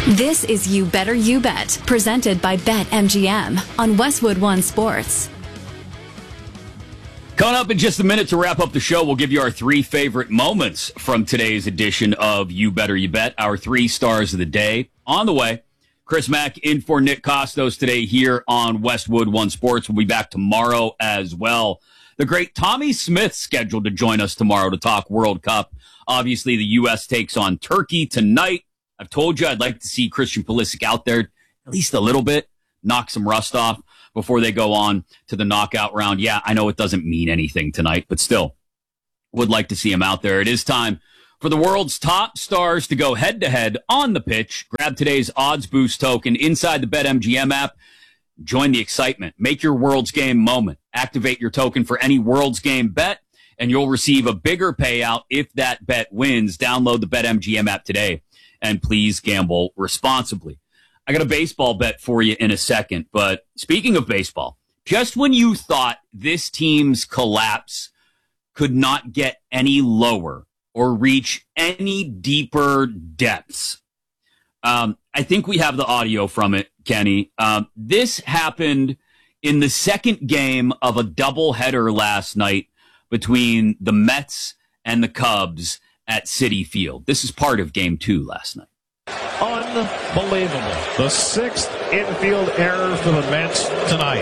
This is You Better You Bet, presented by BetMGM on Westwood One Sports. Coming up in just a minute to wrap up the show, we'll give you our 3 favorite moments from today's edition of You Better You Bet, our 3 stars of the day. On the way, Chris Mack in for Nick Costos today here on Westwood One Sports. We'll be back tomorrow as well. The great Tommy Smith scheduled to join us tomorrow to talk World Cup. Obviously, the U.S. takes on Turkey tonight. I've told you I'd like to see Christian Pulisic out there at least a little bit, knock some rust off before they go on to the knockout round. Yeah, I know it doesn't mean anything tonight, but still would like to see him out there. It is time for the world's top stars to go head-to-head on the pitch. Grab today's Odds Boost token inside the BetMGM app. Join the excitement. Make your World's Game moment. Activate your token for any World's Game bet, and you'll receive a bigger payout if that bet wins. Download the BetMGM app today, and please gamble responsibly. I got a baseball bet for you in a second, but speaking of baseball, just when you thought this team's collapse could not get any lower or reach any deeper depths, I think we have the audio from it, Kenny. This happened in the second game of a doubleheader last night between the Mets and the Cubs at Citi Field. This is part of Game 2 last night. Unbelievable. The 6th infield error for the Mets tonight.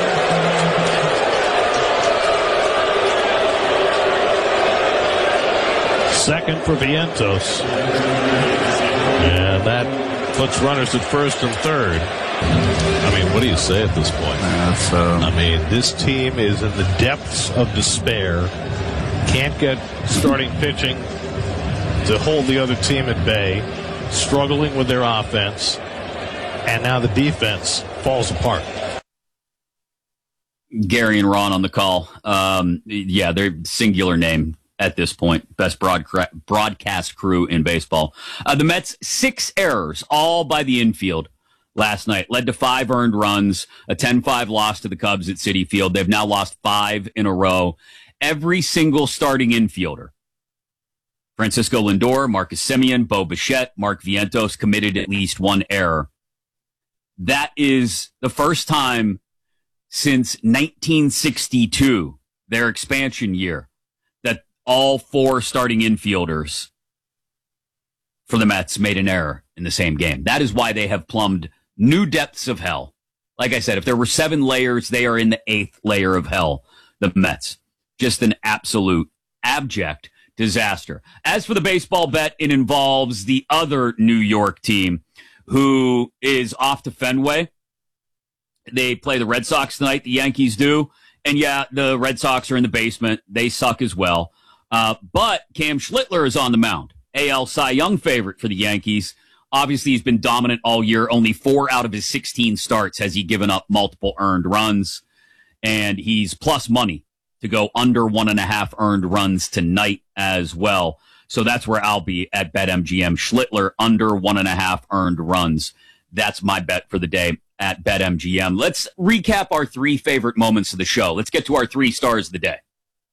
Second for Vientos. And that puts runners at first and third. I mean, what do you say at this point? I mean, this team is in the depths of despair. Can't get starting pitching to hold the other team at bay. Struggling with their offense. And now the defense falls apart. Gary and Ron on the call. Yeah, they're singular name at this point. Best broadcast crew in baseball. The Mets, 6 errors, all by the infield last night. Led to 5 earned runs, a 10-5 loss to the Cubs at Citi Field. They've now lost 5 in a row. Every single starting infielder, Francisco Lindor, Marcus Semien, Bo Bichette, Mark Vientos, committed at least 1 error. That is the first time since 1962, their expansion year, that all 4 starting infielders for the Mets made an error in the same game. That is why they have plumbed new depths of hell. Like I said, if there were 7 layers, they are in the 8th layer of hell, the Mets. Just an absolute abject disaster. As for the baseball bet, it involves the other New York team who is off to Fenway. They play the Red Sox tonight. The Yankees do. And yeah, the Red Sox are in the basement. They suck as well. But Cam Schlittler is on the mound. AL Cy Young favorite for the Yankees. Obviously, he's been dominant all year. Only 4 out of his 16 starts has he given up multiple earned runs. And he's plus money to go under 1.5 earned runs tonight as well. So that's where I'll be at BetMGM. Schlittler under 1.5 earned runs. That's my bet for the day at BetMGM. Let's recap our 3 favorite moments of the show. Let's get to our 3 stars of the day.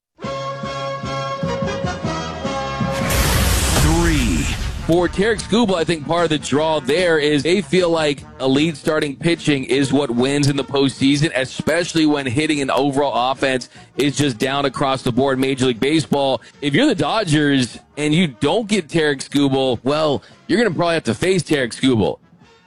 3. For Tarik Skubal, I think part of the draw there is they feel like elite starting pitching is what wins in the postseason, especially when hitting an overall offense is just down across the board. Major League Baseball, if you're the Dodgers and you don't get Tarik Skubal, well, you're going to probably have to face Tarik Skubal.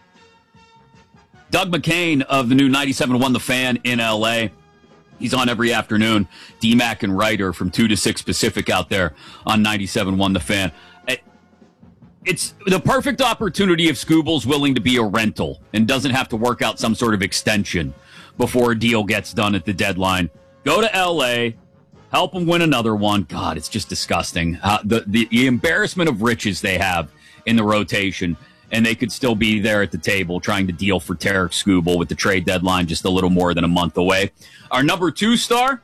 Doug McCain of the new 97.1 The Fan in L.A. He's on every afternoon. DMAC and Ryder from 2 to 6 Pacific out there on 97.1 The Fan. It's the perfect opportunity if Skubal's willing to be a rental and doesn't have to work out some sort of extension before a deal gets done at the deadline. Go to L.A., help him win another one. God, it's just disgusting. The embarrassment of riches they have in the rotation, and they could still be there at the table trying to deal for Tarik Skubal with the trade deadline just a little more than a month away. Our number 2 star?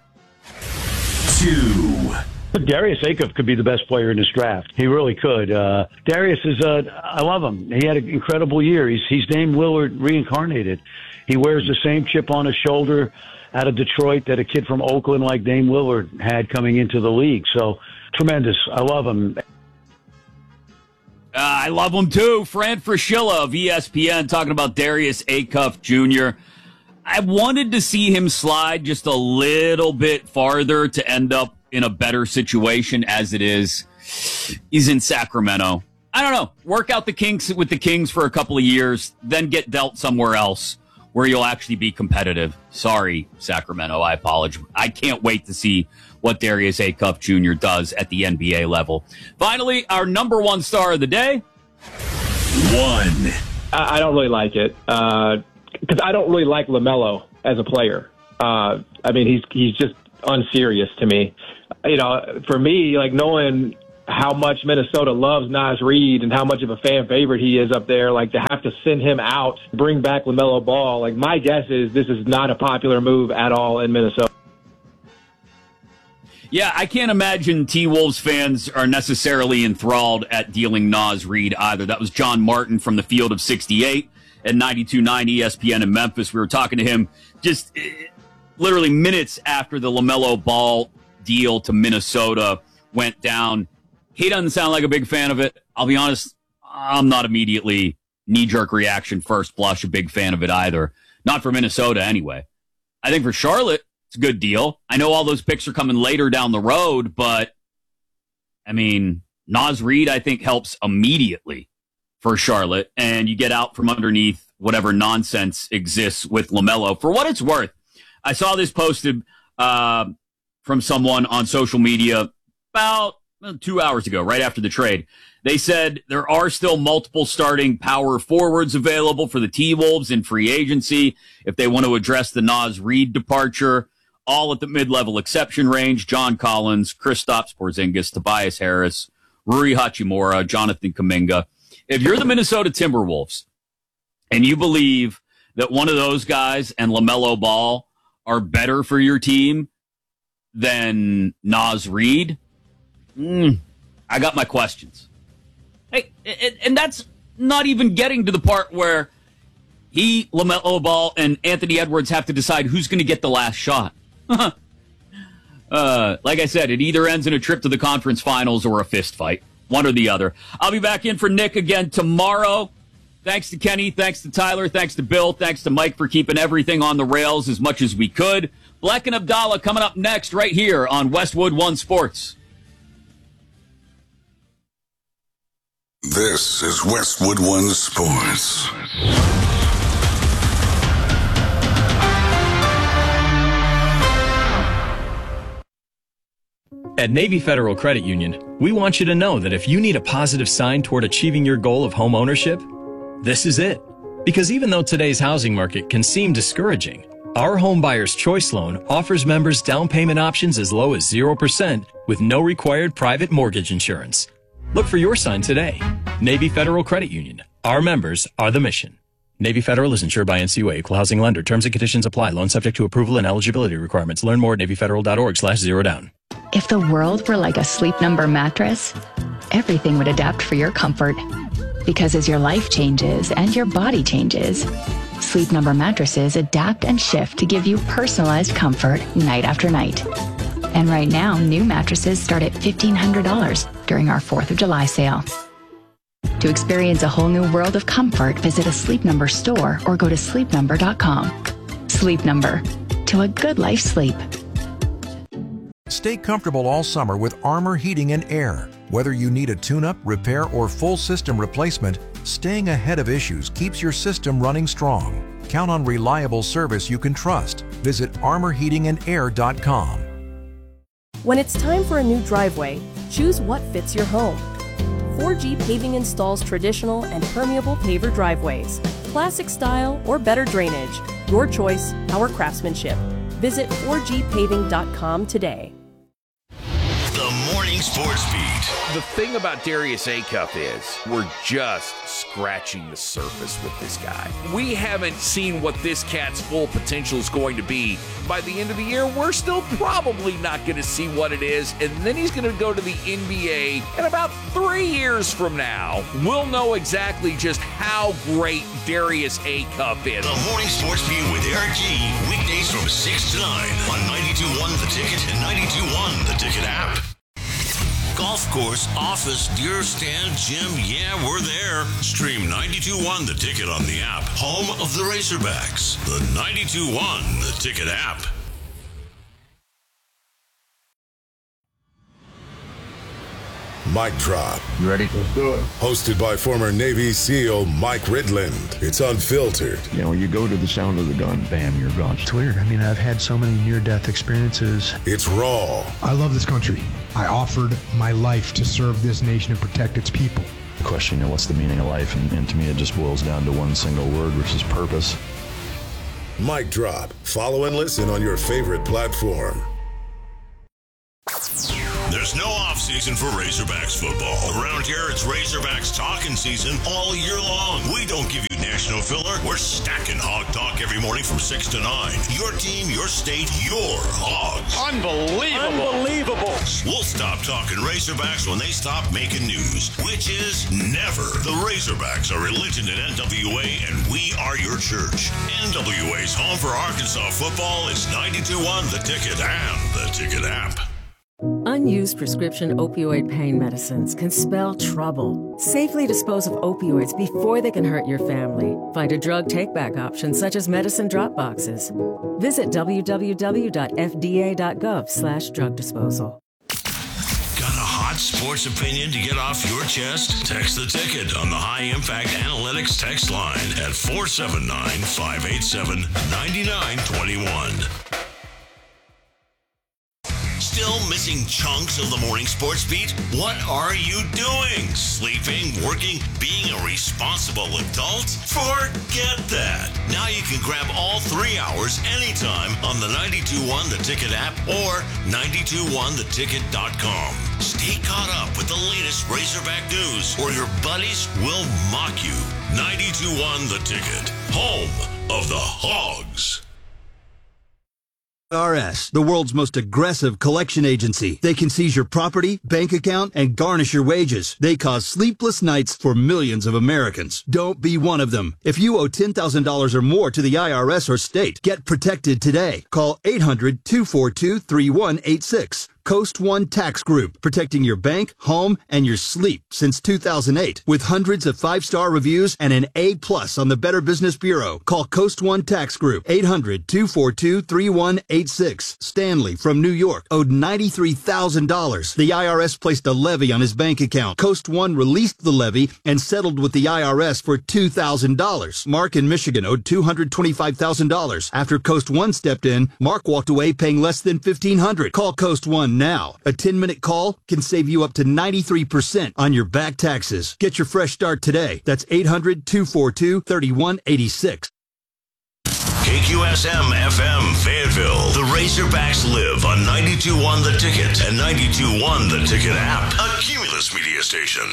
2. Darius Acuff could be the best player in this draft. He really could. Darius is, I love him. He had an incredible year. He's Dame Lillard reincarnated. He wears the same chip on his shoulder out of Detroit that a kid from Oakland like Dame Lillard had coming into the league. So tremendous. I love him. I love him too. Fran Fraschilla of ESPN talking about Darius Acuff Jr. I wanted to see him slide just a little bit farther to end up in a better situation. As it is, he's in Sacramento. I don't know. Work out the kinks with the Kings for a couple of years, then get dealt somewhere else where you'll actually be competitive. Sorry, Sacramento. I apologize. I can't wait to see what Darius Acuff Jr. does at the NBA level. Finally, our number one star of the day. I don't really like it because I don't really like LaMelo as a player. I mean, he's just unserious to me. You know, for me, like knowing how much Minnesota loves Naz Reid and how much of a fan favorite he is up there, like to have to send him out, bring back LaMelo Ball, like my guess is this is not a popular move at all in Minnesota. Yeah, I can't imagine T-Wolves fans are necessarily enthralled at dealing Naz Reid either. That was John Martin from the Field of 68 at 92.9 ESPN in Memphis. We were talking to him just literally minutes after the LaMelo Ball deal to Minnesota went down. He doesn't sound like a big fan of it. I'll be honest, I'm not immediately knee-jerk reaction, first blush, a big fan of it either. Not for Minnesota anyway. I think for Charlotte, it's a good deal. I know all those picks are coming later down the road, but, I mean, Naz Reid, I think, helps immediately for Charlotte, and you get out from underneath whatever nonsense exists with LaMelo. For what it's worth, I saw this posted from someone on social media about 2 hours ago, right after the trade. They said there are still multiple starting power forwards available for the T-Wolves in free agency if they want to address the Naz Reid departure, all at the mid-level exception range. John Collins, Kristaps Porzingis, Tobias Harris, Rui Hachimura, Jonathan Kuminga. If you're the Minnesota Timberwolves and you believe that one of those guys and LaMelo Ball are better for your team than Naz Reid, I got my questions. Hey, and that's not even getting to the part where LaMelo Ball, and Anthony Edwards have to decide who's going to get the last shot. Like I said, it either ends in a trip to the conference finals or a fist fight. One or the other. I'll be back in for Nick again tomorrow. Thanks to Kenny. Thanks to Tyler. Thanks to Bill. Thanks to Mike for keeping everything on the rails as much as we could. Black and Abdallah coming up next right here on Westwood One Sports. This is Westwood One Sports. At Navy Federal Credit Union, we want you to know that if you need a positive sign toward achieving your goal of home ownership, this is it. Because even though today's housing market can seem discouraging, our Home Buyer's Choice Loan offers members down payment options as low as 0% with no required private mortgage insurance. Look for your sign today. Navy Federal Credit Union. Our members are the mission. Navy Federal is insured by NCUA, equal housing lender. Terms and conditions apply. Loan subject to approval and eligibility requirements. Learn more at NavyFederal.org/zerodown. If the world were like a Sleep Number mattress, everything would adapt for your comfort. Because as your life changes and your body changes, Sleep Number mattresses adapt and shift to give you personalized comfort night after night. And right now, new mattresses start at $1,500 during our 4th of July sale. To experience a whole new world of comfort, visit a Sleep Number store or go to sleepnumber.com. Sleep Number. To a good life sleep. Stay comfortable all summer with Armor Heating and Air. Whether you need a tune-up, repair, or full system replacement, staying ahead of issues keeps your system running strong. Count on reliable service you can trust. Visit armorheatingandair.com. When it's time for a new driveway, choose what fits your home. 4G Paving installs traditional and permeable paver driveways, classic style or better drainage. Your choice, our craftsmanship. Visit 4gpaving.com today. The Morning Sports Beat. The thing about Darius Acuff is we're just scratching the surface with this guy. We haven't seen what this cat's full potential is going to be. By the end of the year, we're still probably not going to see what it is, and then he's going to go to the NBA, and about 3 years from now, we'll know exactly just how great Darius Acuff is. The Morning Sports Beat with Eric G. Weekdays from 6 to 9 on 92.1 The Ticket and 92.1 The Ticket app. golf course, office, deer stand, gym. Yeah, we're there. Stream 92.1 The Ticket on the app. Home of the Razorbacks. The 92.1 The Ticket app. Mic drop. You ready? Let's do it. Hosted by former Navy SEAL Mike Ridland. It's unfiltered. You know, you go to the sound of the gun, bam, you're gone. It's weird. I mean, I've had so many near-death experiences. It's raw. I love this country. I offered my life to serve this nation and protect its people. The question, what's the meaning of life? And to me, it just boils down to one single word, which is purpose. Mic drop. Follow and listen on your favorite platform. There's no off-season for Razorbacks football. Around here, it's Razorbacks talking season all year long. We don't give you national filler. We're stacking Hog Talk every morning from 6 to 9. Your team, your state, your Hogs. Unbelievable. We'll stop talking Razorbacks when they stop making news, which is never. The Razorbacks are religion in NWA, and we are your church. NWA's home for Arkansas football is 92.1 The Ticket and The Ticket app. Unused prescription opioid pain medicines can spell trouble. Safely dispose of opioids before they can hurt your family. Find a drug take-back option such as medicine drop boxes. Visit www.fda.gov/drug disposal. Got a hot sports opinion to get off your chest? Text The Ticket on the High Impact Analytics text line at 479-587-9921. Still missing chunks of the morning sports beat? What are you doing? Sleeping, working, being a responsible adult? Forget that. Now you can grab all 3 hours anytime on the 92.1 The Ticket app or 921theticket.com. Stay caught up with the latest Razorback news or your buddies will mock you. 92.1 The Ticket, home of the Hogs. IRS, the world's most aggressive collection agency. They can seize your property, bank account, and garnish your wages. They cause sleepless nights for millions of Americans. Don't be one of them. If you owe $10,000 or more to the IRS or state, get protected today. Call 800-242-3186. Coast One Tax Group, protecting your bank, home, and your sleep since 2008. With hundreds of 5-star reviews and an A+ on the Better Business Bureau. Call Coast One Tax Group, 800-242-3186. Stanley from New York owed $93,000. The IRS placed a levy on his bank account. Coast One released the levy and settled with the IRS for $2,000. Mark in Michigan owed $225,000. After Coast One stepped in, Mark walked away paying less than $1,500. Call Coast One now. A 10-minute call can save you up to 93% on your back taxes. Get your fresh start today. That's 800-242-3186. KQSM FM Fayetteville. The Razorbacks live on 92.1 The Ticket and 92.1 The Ticket app. A Cumulus media station.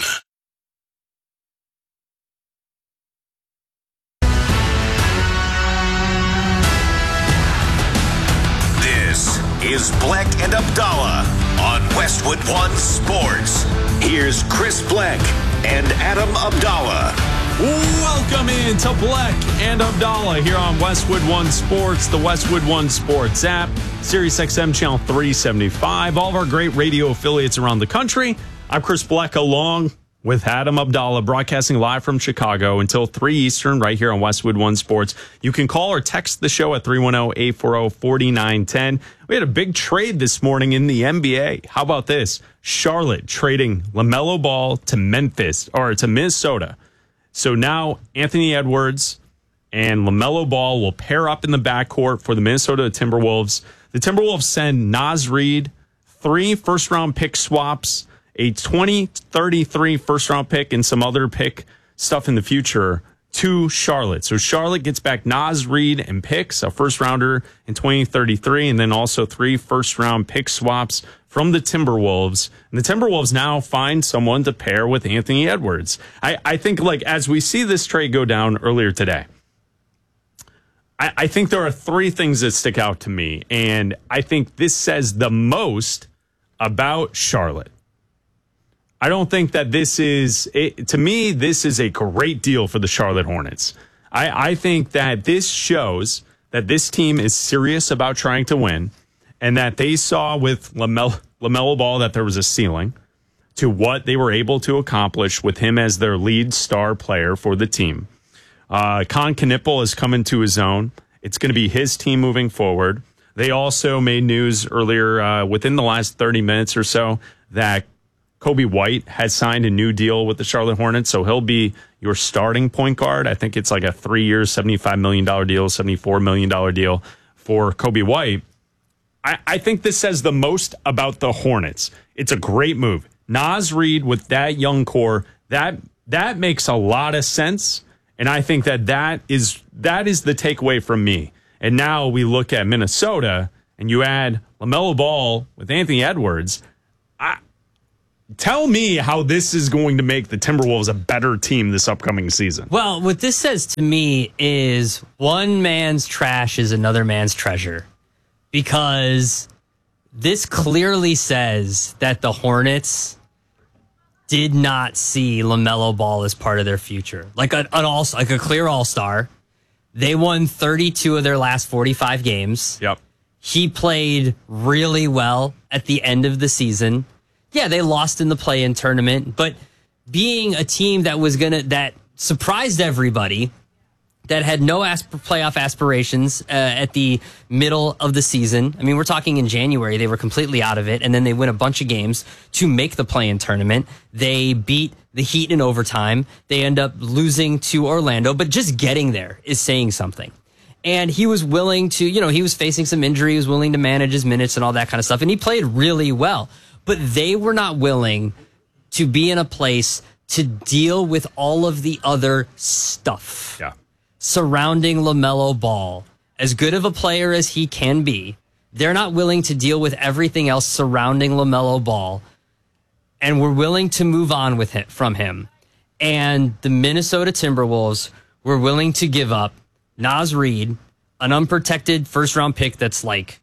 This is Bleck and Abdallah on Westwood One Sports. Here's Chris Bleck and Adam Abdallah. Welcome in to Bleck and Abdallah here on Westwood One Sports, the Westwood One Sports app, Sirius XM channel 375, all of our great radio affiliates around the country. I'm Chris Bleck along with Adam Abdallah, broadcasting live from Chicago until 3 Eastern right here on Westwood One Sports. You can call or text the show at 310-840-4910. We had a big trade this morning in the NBA. How about this? Charlotte trading LaMelo Ball to Minnesota. So now Anthony Edwards and LaMelo Ball will pair up in the backcourt for the Minnesota Timberwolves. The Timberwolves send Naz Reid 3 first-round pick swaps, a 2033 first-round pick, and some other pick stuff in the future to Charlotte. So Charlotte gets back Naz Reid and picks, a first-rounder in 2033, and then also 3 first-round pick swaps from the Timberwolves. And the Timberwolves now find someone to pair with Anthony Edwards. I think, as we see this trade go down earlier today, I think there are 3 things that stick out to me, and I think this says the most about Charlotte. I don't think that this is a great deal for the Charlotte Hornets. I think that this shows that this team is serious about trying to win, and that they saw with LaMelo Ball that there was a ceiling. to what they were able to accomplish with him as their lead star player for the team. Con Knippel has come into his own. It's going to be his team moving forward. They also made news earlier within the last 30 minutes or so that Kobe White has signed a new deal with the Charlotte Hornets, so he'll be your starting point guard. I think it's like a 3-year, $75 million deal, $74 million deal for Kobe White. I think this says the most about the Hornets. It's a great move. Naz Reid with that young core, that makes a lot of sense, and I think that is the takeaway from me. And now we look at Minnesota, and you add LaMelo Ball with Anthony Edwards. Tell me how this is going to make the Timberwolves a better team this upcoming season. Well, what this says to me is one man's trash is another man's treasure, because this clearly says that the Hornets did not see LaMelo Ball as part of their future. Like a clear all-star. They won 32 of their last 45 games. Yep. He played really well at the end of the season. Yeah, they lost in the play-in tournament, but being a team that surprised everybody, that had no playoff aspirations at the middle of the season. I mean, we're talking in January, they were completely out of it, and then they win a bunch of games to make the play-in tournament. They beat the Heat in overtime. They end up losing to Orlando, but just getting there is saying something. And he was willing to, he was facing some injury, he was willing to manage his minutes and all that kind of stuff, and he played really well. But they were not willing to be in a place to deal with all of the other stuff surrounding LaMelo Ball. As good of a player as he can be, they're not willing to deal with everything else surrounding LaMelo Ball, and we're willing to move on from him. And the Minnesota Timberwolves were willing to give up Naz Reid, an unprotected first-round pick that's like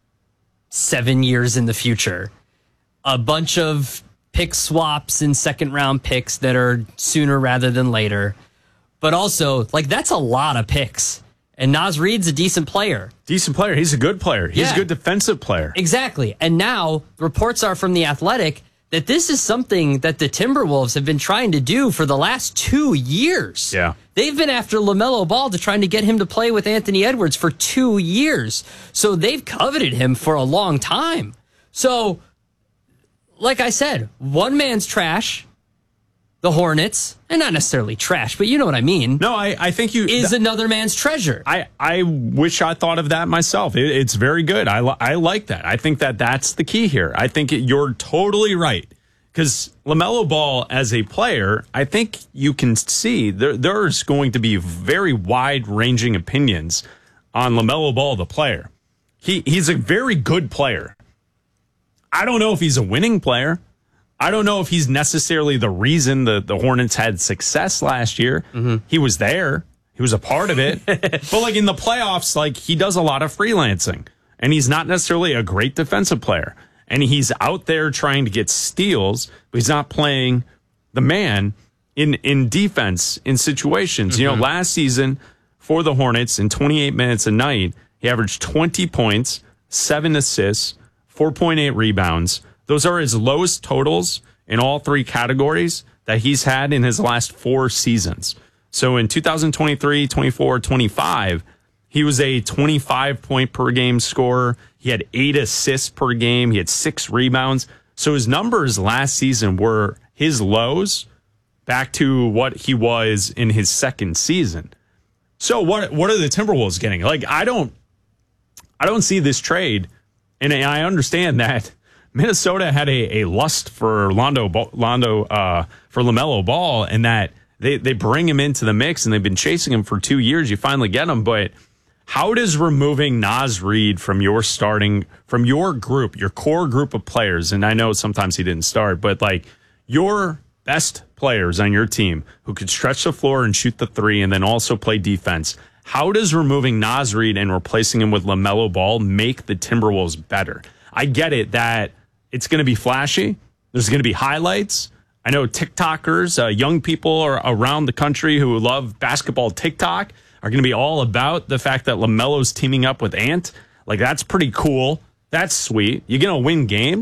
7 years in the future, a bunch of pick swaps and second-round picks that are sooner rather than later. But also, that's a lot of picks. And Naz Reid's a decent player. Decent player. He's a good player. He's a good defensive player. Exactly. And now, reports are from The Athletic that this is something that the Timberwolves have been trying to do for the last 2 years. Yeah. They've been after LaMelo Ball to trying to get him to play with Anthony Edwards for 2 years. So they've coveted him for a long time. So, like I said, one man's trash, the Hornets, and not necessarily trash, but you know what I mean. No, I think is another man's treasure. I wish I thought of that myself. It's very good. I like that. I think that's the key here. I think you're totally right. Because LaMelo Ball as a player, I think you can see there's going to be very wide-ranging opinions on LaMelo Ball, the player. He's a very good player. I don't know if he's a winning player. I don't know if he's necessarily the reason the Hornets had success last year. Mm-hmm. He was there. He was a part of it. But in the playoffs, he does a lot of freelancing. And he's not necessarily a great defensive player. And he's out there trying to get steals, but he's not playing the man in defense in situations. Mm-hmm. Last season for the Hornets, in 28 minutes a night, he averaged 20 points, 7 assists, 4.8 rebounds. Those are his lowest totals in all three categories that he's had in his last 4 seasons. So in 2023, 24, 25, he was a 25-point per game scorer. He had 8 assists per game. He had 6 rebounds. So his numbers last season were his lows back to what he was in his second season. So what are the Timberwolves getting? I don't see this trade, and I understand that Minnesota had a lust for LaMelo Ball, and that they bring him into the mix, and they've been chasing him for 2 years. You finally get him, but how does removing Naz Reid from your group, your core group of players, and I know sometimes he didn't start, but your best players on your team who could stretch the floor and shoot the three and then also play defense, how does removing Naz Reid and replacing him with LaMelo Ball make the Timberwolves better? I get it that it's going to be flashy. There's going to be highlights. I know TikTokers, young people around the country who love basketball TikTok are going to be all about the fact that LaMelo's teaming up with Ant. That's pretty cool. That's sweet. You're going to win games.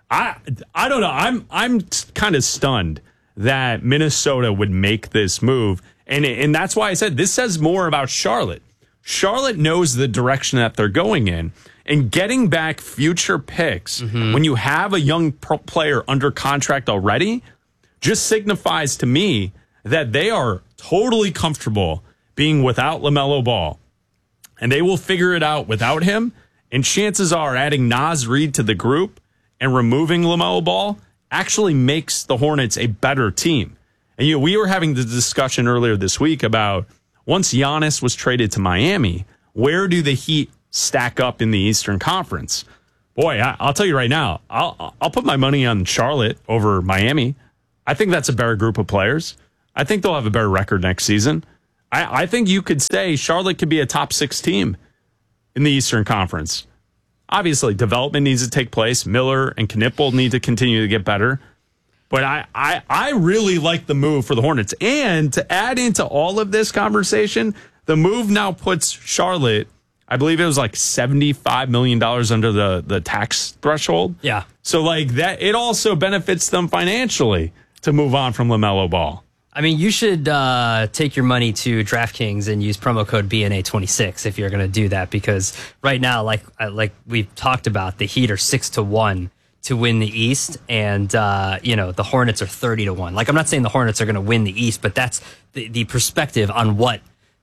I don't know. I'm kind of stunned that Minnesota would make this move. And that's why I said this says more about Charlotte. Charlotte knows the direction that they're going in. And getting back future picks when you have a young player under contract already just signifies to me that they are totally comfortable being without LaMelo Ball. And they will figure it out without him. And chances are adding Naz Reid to the group and removing LaMelo Ball actually makes the Hornets a better team. And we were having the discussion earlier this week about once Giannis was traded to Miami, where do the Heat stack up in the Eastern Conference? Boy, I'll tell you right now, I'll put my money on Charlotte over Miami. I think that's a better group of players. I think they'll have a better record next season. I think you could say Charlotte could be a top 6 team in the Eastern Conference. Obviously, development needs to take place. Miller and Knipple need to continue to get better. But I really like the move for the Hornets. And to add into all of this conversation, the move now puts Charlotte, I believe it was like $75 million under the tax threshold. Yeah. So like that, it also benefits them financially to move on from LaMelo Ball. I mean, you should take your money to DraftKings and use promo code BNA26 if you're going to do that, because right now, like we've talked about, the Heat are 6-1 to win the East, and the Hornets are 30-1. Like, I'm not saying the Hornets are going to win the East, but that's the perspective on what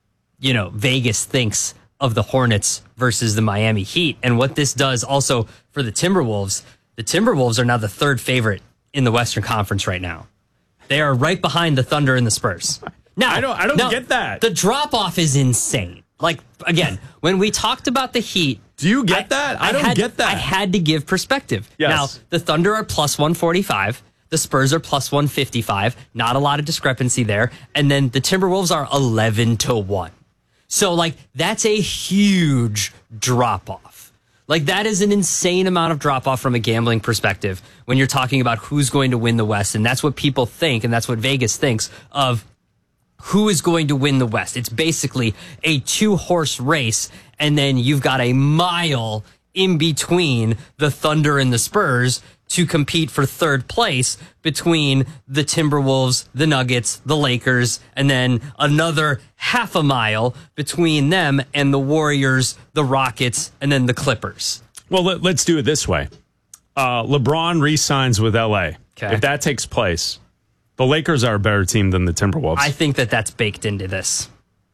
Vegas thinks of the Hornets versus the Miami Heat, and what this does also for the Timberwolves. The Timberwolves are now the 3rd favorite in the Western Conference right now. They are right behind the Thunder and the Spurs. Now, I don't get that. The drop-off is insane. Like, again, when we talked about the Heat... Do you get that? I don't get that. I had to give perspective. Yes. Now, the Thunder are plus 145. The Spurs are plus 155. Not a lot of discrepancy there. And then the Timberwolves are 11-1. So, like, that's a huge drop-off. Like, that is an insane amount of drop-off from a gambling perspective when you're talking about who's going to win the West. And that's what people think, and that's what Vegas thinks of who is going to win the West. It's basically a 2-horse race, and then you've got a mile in between the Thunder and the Spurs to compete for 3rd place between the Timberwolves, the Nuggets, the Lakers, and then another half a mile between them and the Warriors, the Rockets, and then the Clippers. Well, let's do it this way. LeBron re-signs with LA. Okay. If that takes place, the Lakers are a better team than the Timberwolves. I think that's baked into this.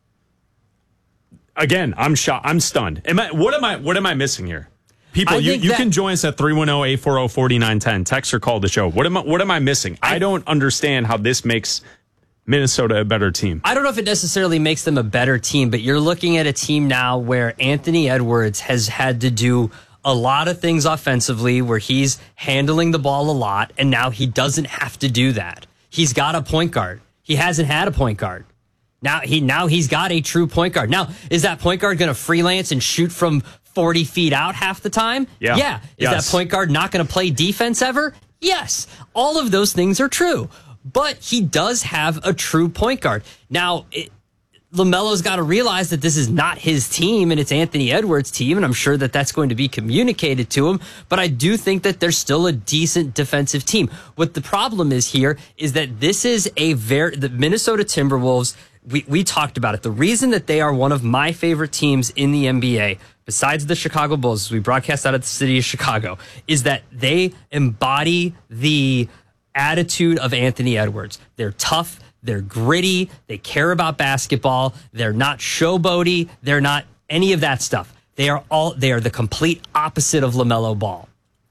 Again, I'm shocked. I'm stunned. What am I missing here? People, you can join us at 310-840-4910. Text or call the show. What am I missing? I don't understand how this makes Minnesota a better team. I don't know if it necessarily makes them a better team, but you're looking at a team now where Anthony Edwards has had to do a lot of things offensively, where he's handling the ball a lot, and now he doesn't have to do that. He's got a point guard. He hasn't had a point guard. Now he's got a true point guard. Now, is that point guard going to freelance and shoot from 40 feet out half the time? Yeah. Is that point guard not going to play defense ever? Yes. All of those things are true. But he does have a true point guard. Now, LaMelo's got to realize that this is not his team and it's Anthony Edwards' team, and I'm sure that that's going to be communicated to him. But I do think that they're still a decent defensive team. What the problem is here is that this is the Minnesota Timberwolves. We talked about it. The reason that they are one of my favorite teams in the NBA, besides the Chicago Bulls, as we broadcast out of the city of Chicago, is that they embody the attitude of Anthony Edwards. They're tough. They're gritty. They care about basketball. They're not showboaty. They're not any of that stuff. They are the complete opposite of LaMelo Ball.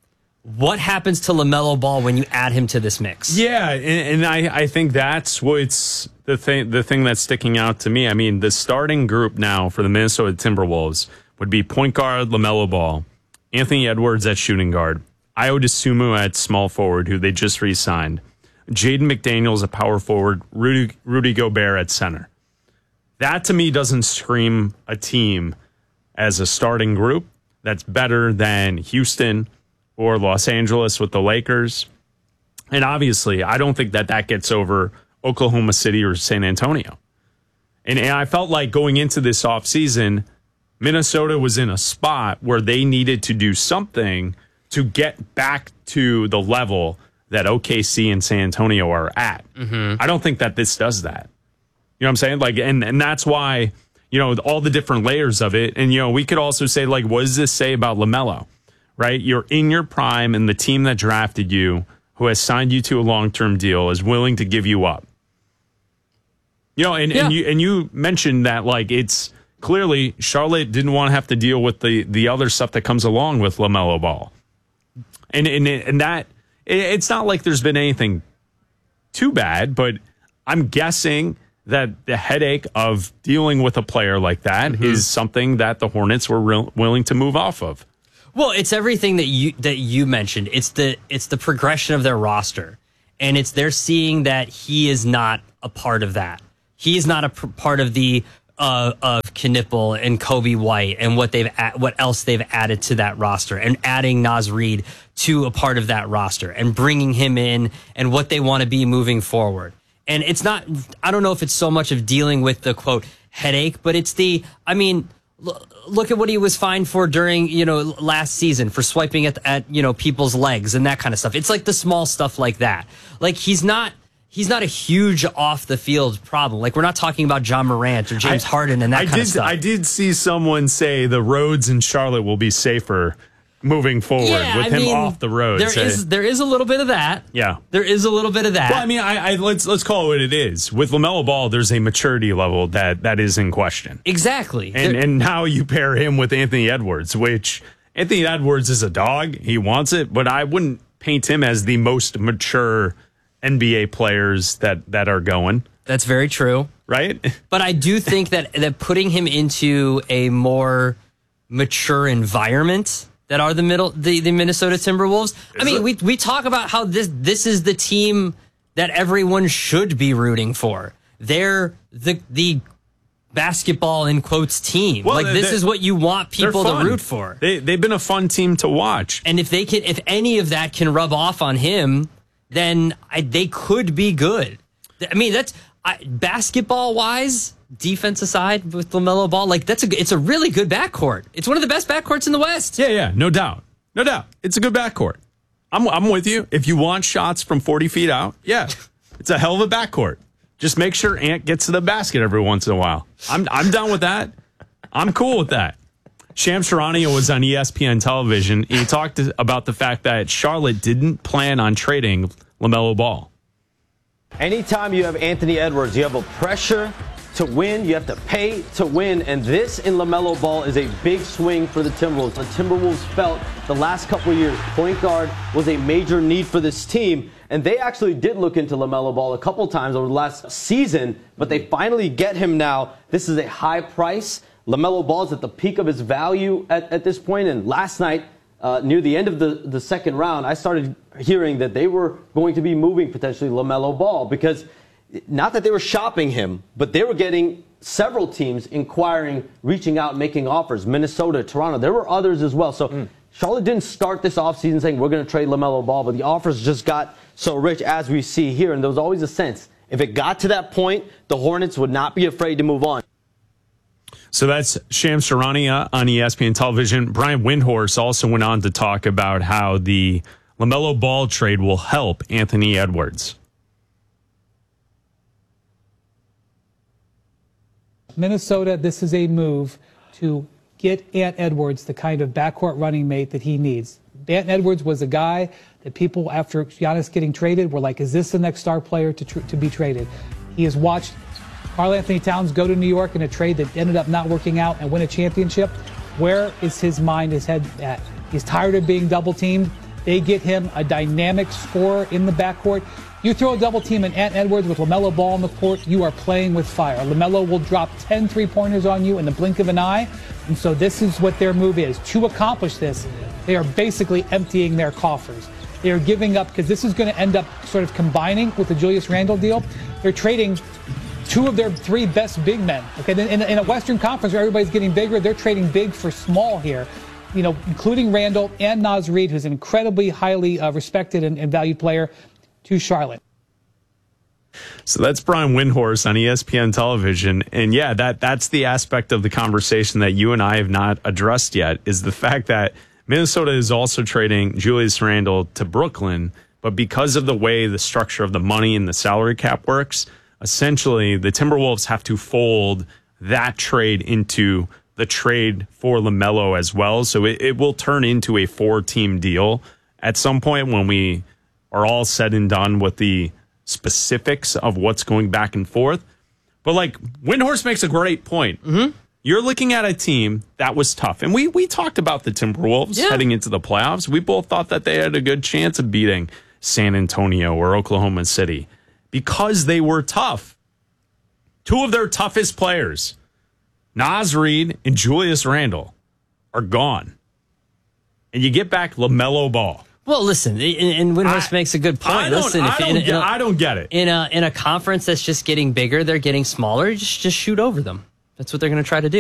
What happens to LaMelo Ball when you add him to this mix? Yeah, and I think that's what's the thing that's sticking out to me. I mean, the starting group now for the Minnesota Timberwolves would be point guard LaMelo Ball, Anthony Edwards at shooting guard, Ayo Dosunmu at small forward, who they just re-signed, Jaden McDaniels at power forward, Rudy Gobert at center. That to me doesn't scream a team as a starting group that's better than Houston or Los Angeles with the Lakers. And obviously, I don't think that gets over Oklahoma City or San Antonio. And I felt like going into this offseason, Minnesota was in a spot where they needed to do something to get back to the level that OKC and San Antonio are at. I don't think that this does that. You know what I'm saying? Like, and that's why, all the different layers of it. And, we could also say, like, what does this say about LaMelo, right? You're in your prime, and the team that drafted you, who has signed you to a long-term deal, is willing to give you up. And you mentioned that, like, it's clearly Charlotte didn't want to have to deal with the other stuff that comes along with LaMelo Ball. And that, it's not like there's been anything too bad, but I'm guessing that the headache of dealing with a player like that is something that the Hornets were willing to move off of. Well, it's everything that you mentioned. It's the progression of their roster, and they're seeing that he is not a part of that. He is not a part of the of Knipple and Kobe White and what else they've added to that roster, and adding Naz Reid to a part of that roster and bringing him in and what they want to be moving forward. And it's not, I don't know if it's so much of dealing with the quote headache, but it's look at what he was fined for during, last season for swiping at people's legs and that kind of stuff. It's like the small stuff like that. Like he's not a huge off the field problem. Like we're not talking about John Morant or James Harden and that kind of stuff. I did see someone say the roads in Charlotte will be safer moving forward with him off the roads. There is a little bit of that. Yeah. There is a little bit of that. Well, let's call it what it is. With LaMelo Ball, there's a maturity level that is in question. Exactly. And now you pair him with Anthony Edwards, which Anthony Edwards is a dog. He wants it, but I wouldn't paint him as the most mature NBA players that are going. That's very true. Right? But I do think that putting him into a more mature environment that are the Minnesota Timberwolves. We talk about how this is the team that everyone should be rooting for. They're the basketball in quotes team. Well, this is what you want people to root for. They've been a fun team to watch. And if any of that can rub off on him, then they could be good. I mean, that's basketball wise. Defense aside, with LaMelo Ball, it's a really good backcourt. It's one of the best backcourts in the West. Yeah, no doubt. It's a good backcourt. I'm with you. If you want shots from 40 feet out, it's a hell of a backcourt. Just make sure Ant gets to the basket every once in a while. I'm down with that. I'm cool with that. Shams Charania was on ESPN television. He talked about the fact that Charlotte didn't plan on trading LaMelo Ball. Anytime you have Anthony Edwards, you have a pressure to win, you have to pay to win, and this in LaMelo Ball is a big swing for the Timberwolves. The Timberwolves felt the last couple of years point guard was a major need for this team, and they actually did look into LaMelo Ball a couple times over the last season, but they finally get him now. This is a high price. LaMelo Ball is at the peak of his value at this point, and last night, near the end of the second round, I started hearing that they were going to be moving potentially LaMelo Ball, because not that they were shopping him, but they were getting several teams inquiring, reaching out, making offers. Minnesota, Toronto, there were others as well. So Charlotte didn't start this offseason saying we're going to trade LaMelo Ball, but the offers just got so rich, as we see here. And there was always a sense, if it got to that point, the Hornets would not be afraid to move on. So that's Shams Charania on ESPN television. Brian Windhorst also went on to talk about how the LaMelo Ball trade will help Anthony Edwards. Minnesota, this is a move to get Ant Edwards the kind of backcourt running mate that he needs. Ant Edwards was a guy that people, after Giannis getting traded, were like, is this the next star player to be traded? He has watched Karl-Anthony Towns go to New York in a trade that ended up not working out and win a championship. Where is his head at? He's tired of being double-teamed. They get him a dynamic scorer in the backcourt. You throw a double team in Ant Edwards with LaMelo Ball on the court, you are playing with fire. LaMelo will drop 10 3-pointers on you in the blink of an eye. And so this is what their move is. To accomplish this, they are basically emptying their coffers. They are giving up, because this is going to end up sort of combining with the Julius Randle deal. They're trading two of their three best big men. Okay, in a Western Conference where everybody's getting bigger, they're trading big for small here. Including Randle and Naz Reid, who's an incredibly highly respected and valued player, to Charlotte. So that's Brian Windhorst on ESPN television. And that's the aspect of the conversation that you and I have not addressed yet, is the fact that Minnesota is also trading Julius Randle to Brooklyn, but because of the way the structure of the money and the salary cap works, essentially the Timberwolves have to fold that trade into the trade for LaMelo as well. So it will turn into a 4-team deal at some point when we are all said and done with the specifics of what's going back and forth. But like Windhorst makes a great point. Mm-hmm. You're looking at a team that was tough. And we talked about the Timberwolves heading into the playoffs. We both thought that they had a good chance of beating San Antonio or Oklahoma City because they were tough. Two of their toughest players, Naz Reid and Julius Randle, are gone. And you get back LaMelo Ball. Well, listen, and Windhorst makes a good point. I don't get it. In a conference that's just getting bigger, they're getting smaller. Just shoot over them. That's what they're going to try to do.